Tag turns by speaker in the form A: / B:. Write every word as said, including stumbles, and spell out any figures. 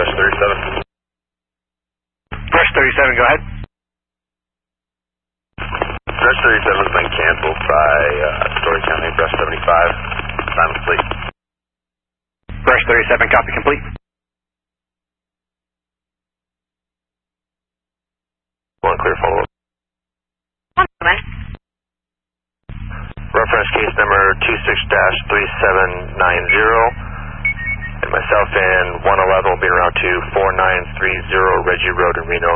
A: Brush thirty-seven.
B: Brush thirty-seven, go ahead.
A: Brush thirty-seven has been canceled by uh, Story County. Brush seventy-five. Time complete.
B: Brush thirty-seven, copy complete.
A: One clear follow-up.
C: One moment.
A: Reference case number two six dash three seven nine zero. And myself and one eleven will be around to four nine three zero Reggie Road in Reno